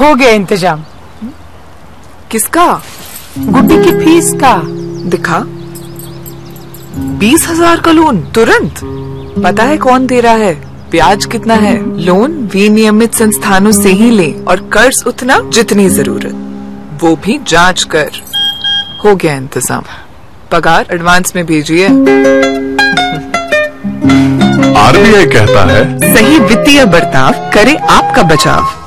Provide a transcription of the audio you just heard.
हो गया इंतजाम। किसका? गुड्डी की फीस का। दिखा। 20,000 का लोन तुरंत। पता है कौन दे रहा है, ब्याज कितना है? लोन विनियमित संस्थानों से ही ले और कर्ज उतना जितनी जरूरत, वो भी जांच कर। हो गया इंतजाम। पगार एडवांस में भेजिए। आरबीआई कहता है, सही वित्तीय बर्ताव करे आपका बचाव।